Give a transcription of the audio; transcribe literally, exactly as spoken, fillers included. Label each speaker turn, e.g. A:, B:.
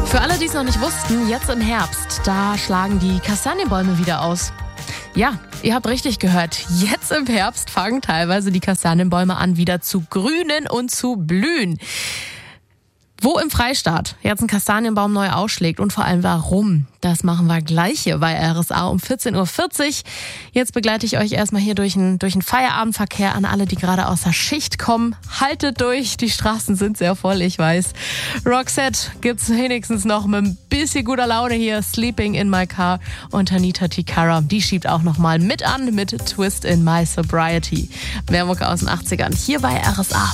A: Für alle, die es noch nicht wussten, jetzt im Herbst, da schlagen die Kastanienbäume wieder aus. Ja, ihr habt richtig gehört. Jetzt im Herbst fangen teilweise die Kastanienbäume an, wieder zu grünen und zu blühen. Wo im Freistaat jetzt ein Kastanienbaum neu ausschlägt und vor allem warum, das machen wir gleich hier bei R S A um vierzehn Uhr vierzig. Jetzt begleite ich euch erstmal hier durch einen durch einen Feierabendverkehr an alle, die gerade aus der Schicht kommen. Haltet durch, die Straßen sind sehr voll, ich weiß. Roxette gibt's wenigstens noch mit ein bisschen guter Laune hier. Sleeping in my car. Und Anita Tikara, die schiebt auch nochmal mit an mit Twist in my sobriety. Mehr Mucke aus den achtzigern hier bei R S A.